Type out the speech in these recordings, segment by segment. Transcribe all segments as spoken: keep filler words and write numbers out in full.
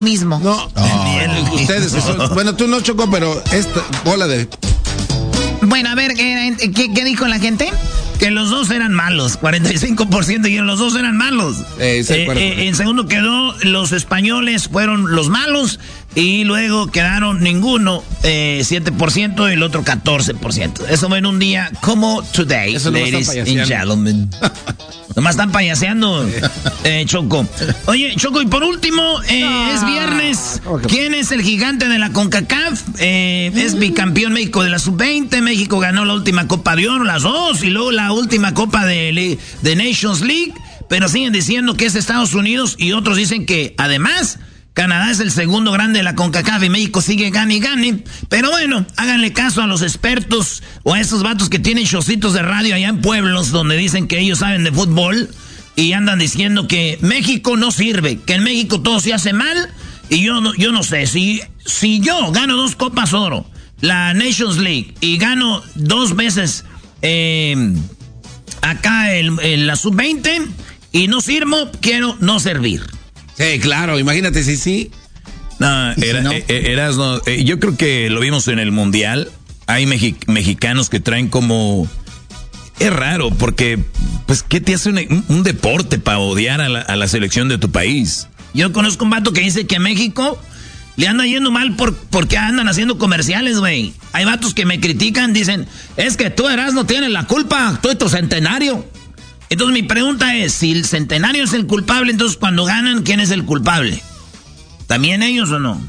mismo. No, oh. ustedes, son, bueno, tú no, Choco, pero esta bola de... Bueno, a ver, ¿qué, qué, qué dijo la gente? Que los dos eran malos, cuarenta y cinco por ciento dijeron los dos eran malos. Eh, eh, eh, en segundo quedó los españoles fueron los malos y luego quedaron ninguno, eh, siete por ciento y el otro catorce por ciento. Eso fue en un día como today, Eso ladies and gentlemen. Nomás están payaseando, eh, Choco. Oye, Choco, y por último, eh, ah, es viernes. ¿Quién es el gigante de la CONCACAF? Eh, es bicampeón México de la sub veinte. México ganó la última Copa de Oro, las dos, y luego la última Copa de, de Nations League. Pero siguen diciendo que es Estados Unidos y otros dicen que, además, Canadá es el segundo grande de la CONCACAF y México sigue gane y gane. Pero bueno, háganle caso a los expertos o a esos vatos que tienen showcitos de radio allá en pueblos donde dicen que ellos saben de fútbol y andan diciendo que México no sirve, que en México todo se hace mal. Y yo no, yo no sé, si, si yo gano dos Copas Oro, la Nations League, y gano dos veces eh, acá en, en la sub veinte y no sirvo, quiero no servir. Sí, claro, imagínate si sí. No, era, si no? Eh, eras, no, eh, yo creo que lo vimos en el Mundial. Hay mexi- mexicanos que traen como... Es raro, porque, pues, ¿qué te hace un, un deporte para odiar a la, a la selección de tu país? Yo conozco un vato que dice que a México le anda yendo mal por, porque andan haciendo comerciales, güey. Hay vatos que me critican, dicen, es que tú, Erasmo, tienes la culpa, tú y tu centenario. Entonces mi pregunta es, si el centenario es el culpable, entonces cuando ganan, ¿quién es el culpable? ¿También ellos o no?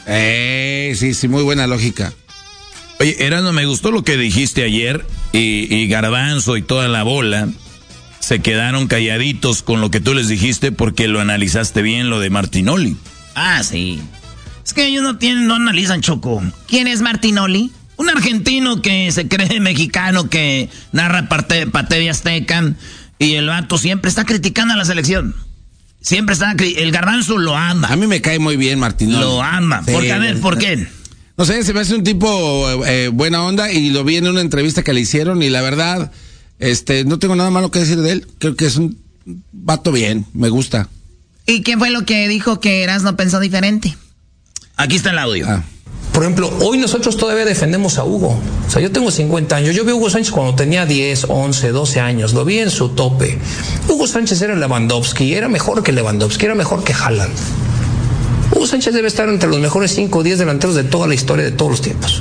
Eh, sí, sí, muy buena lógica. Oye, Erasmo, me gustó lo que dijiste ayer, y, y Garbanzo y toda la bola se quedaron calladitos con lo que tú les dijiste porque lo analizaste bien, lo de Martinoli. Ah, sí. Es que ellos no tienen, no analizan, Choco. ¿Quién es Martinoli? Un argentino que se cree mexicano, que narra parte, Pate de Azteca. Y el vato siempre está criticando a la selección. Siempre está... El Garbanzo lo ama. A mí me cae muy bien, Martín. Lo ama. Sí, porque, a ver, ¿por qué? No sé, se me hace un tipo eh, buena onda y lo vi en una entrevista que le hicieron y la verdad, este, no tengo nada malo que decir de él. Creo que es un vato bien, me gusta. ¿Y qué fue lo que dijo que Erasmo pensó diferente? Aquí está el audio. Ah. Por ejemplo, hoy nosotros todavía defendemos a Hugo. O sea, yo tengo cincuenta años. Yo vi a Hugo Sánchez cuando tenía diez, once, doce años. Lo vi en su tope. Hugo Sánchez era Lewandowski. Era mejor que Lewandowski. Era mejor que Haaland. Hugo Sánchez debe estar entre los mejores cinco o diez delanteros de toda la historia de todos los tiempos.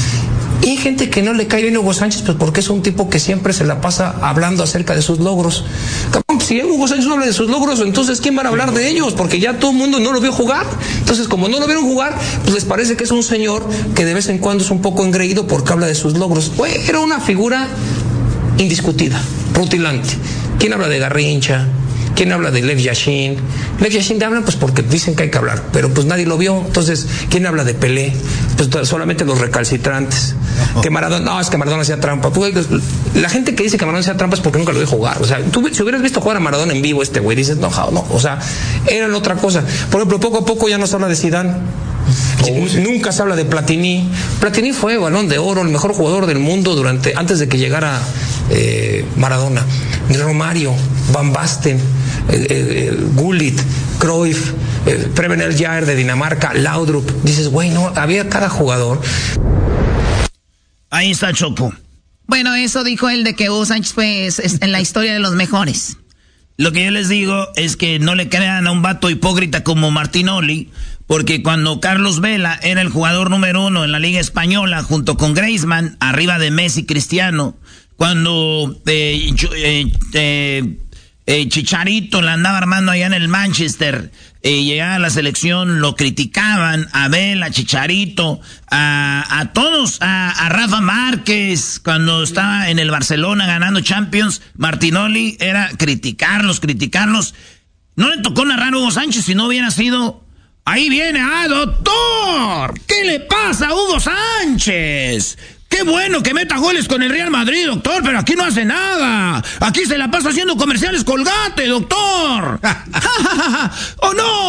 Y hay gente que no le cae bien a Hugo Sánchez, pues porque es un tipo que siempre se la pasa hablando acerca de sus logros. Si Hugo Sánchez no habla de sus logros, entonces ¿quién va a hablar de ellos? Porque ya todo el mundo no lo vio jugar. Entonces, como no lo vieron jugar, pues les parece que es un señor que de vez en cuando es un poco engreído porque habla de sus logros. Güey, era una figura indiscutida, rutilante. ¿Quién habla de Garrincha? ¿Quién habla de Lev Yashin? Lev Yashin hablan pues porque dicen que hay que hablar, pero pues nadie lo vio. Entonces, ¿quién habla de Pelé? Pues solamente los recalcitrantes. Que Maradona, no, es que Maradona hacía trampa. La gente que dice que Maradona hacía trampa es porque nunca lo vio jugar. O sea, tú si hubieras visto jugar a Maradona en vivo, este güey, dices, no, no, o sea, eran otra cosa. Por ejemplo, poco a poco ya no se habla de Zidane. Oh, sí. Nunca se habla de Platini. Platini fue Balón de Oro, el mejor jugador del mundo durante antes de que llegara eh, Maradona. Romario, Van Basten, eh, eh, Gullit, Cruyff, eh, Preben El Jair de Dinamarca, Laudrup. Dices, güey, no, había cada jugador. Ahí está, Choco. Bueno, eso dijo él de que Hugo Sánchez fue es, es en la historia de los mejores. Lo que yo les digo es que no le crean a un vato hipócrita como Martinoli, porque cuando Carlos Vela era el jugador número uno en la Liga Española junto con Griezmann, arriba de Messi, Cristiano, cuando eh, eh, eh, eh, Chicharito la andaba armando allá en el Manchester, eh, llegaba a la selección, lo criticaban, a Vela, Chicharito, a, a todos, a, a Rafa Márquez, cuando estaba en el Barcelona ganando Champions, Martinoli era criticarlos, criticarlos. No le tocó narrar a Hugo Sánchez si no hubiera sido... Ahí viene, ah, doctor, ¿qué le pasa a Hugo Sánchez? Qué bueno que meta goles con el Real Madrid, doctor, pero aquí no hace nada. Aquí se la pasa haciendo comerciales Colgate, doctor. ¡Oh, no!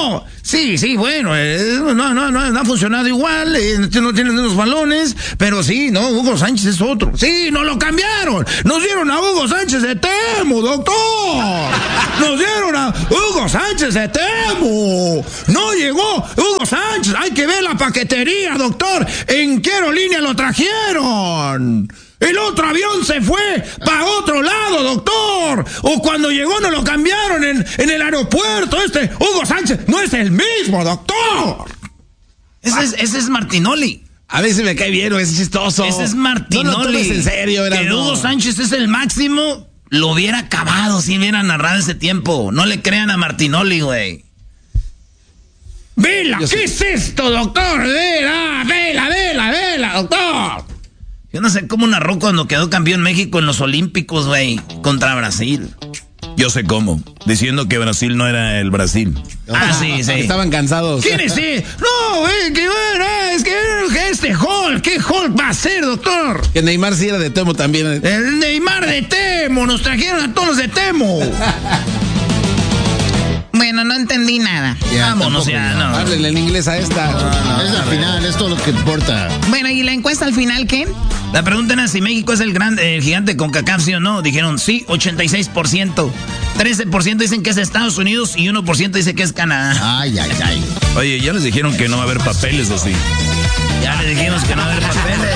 Sí, sí, bueno, eh, no, no, no, no ha funcionado igual, eh, no tienen los balones, pero sí, no, Hugo Sánchez es otro. Sí, nos lo cambiaron. Nos dieron a Hugo Sánchez de Temu, doctor. Nos dieron a Hugo Sánchez de Temu. No llegó Hugo Sánchez. Hay que ver la paquetería, doctor. ¿En qué aerolínea lo trajeron? El otro avión se fue para otro lado, doctor. O cuando llegó nos lo cambiaron en, en el aeropuerto. Este Hugo Sánchez no es el mismo, doctor. Ese es, ese es Martinoli. A veces me cae bien, es chistoso. Ese es Martinoli. No lo tomes en serio, era. Que no. Hugo Sánchez es el máximo, lo hubiera acabado si hubiera narrado ese tiempo. No le crean a Martinoli, güey. Vela, ¿qué sé. es esto, doctor? Vela, vela, vela, vela, doctor. Yo no sé cómo narró cuando quedó campeón México en los Olímpicos, güey, contra Brasil. Yo sé cómo, diciendo que Brasil no era el Brasil. Ah, sí, sí. Estaban cansados. ¿Quién es ese? No, güey, que bueno, es que este Hulk, ¿qué Hulk va a ser, doctor? Que Neymar sí era de Temo también. El Neymar de Temo, nos trajeron a todos los de Temo. Bueno, no entendí nada. Ya, Vámonos ya, no. Háblenle en inglés a esta. No, no, es la final, es todo lo que importa. Bueno, ¿y la encuesta al final qué? La pregunta era si México es el gran, el gigante CONCACAF, ¿sí o no? Dijeron sí, ochenta y seis por ciento. trece por ciento dicen que es Estados Unidos y uno por ciento dice que es Canadá. Ay, ay, ay. Oye, ya les dijeron que no va a haber papeles, ¿o sí? Ya les dijimos que no va a haber papeles.